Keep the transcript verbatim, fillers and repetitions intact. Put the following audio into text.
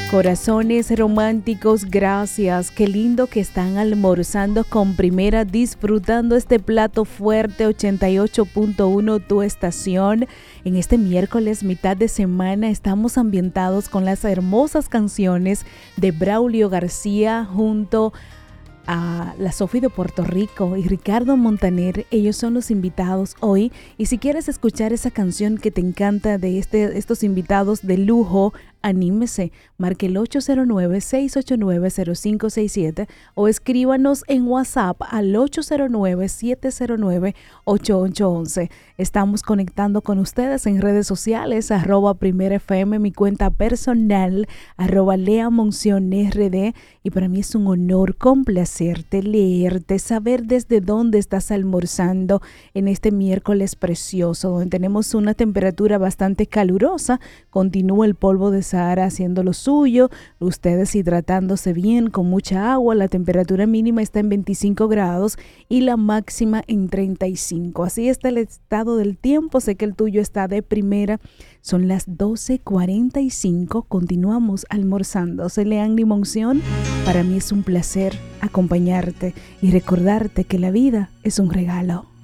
Corazones románticos, gracias. Qué lindo que están almorzando con Primera, disfrutando este plato fuerte. Ochenta y ocho punto uno tu estación. En este miércoles, mitad de semana, estamos ambientados con las hermosas canciones de Braulio García junto a la Sofi de Puerto Rico y Ricardo Montaner. Ellos son los invitados hoy, y si quieres escuchar esa canción que te encanta de este, estos invitados de lujo, anímese, marque el ocho cero nueve, seis ocho nueve, cero cinco seis siete o escríbanos en WhatsApp al ocho cero nueve, siete cero nueve, ocho ocho uno uno. Estamos conectando con ustedes en redes sociales, arroba Primera F M, mi cuenta personal, arroba Lea Monción R D, y para mí es un honor complacerte, leerte, saber desde dónde estás almorzando en este miércoles precioso, donde tenemos una temperatura bastante calurosa. Continúa el polvo de Sahara haciendo lo suyo, ustedes hidratándose bien con mucha agua. La temperatura mínima está en veinticinco grados y la máxima en treinta y cinco. Así está el estado del tiempo. Sé que el tuyo está de primera. Son las doce cuarenta y cinco. Continuamos almorzando. Soy Leanny Monción. Para mí es un placer acompañarte y recordarte que la vida es un regalo.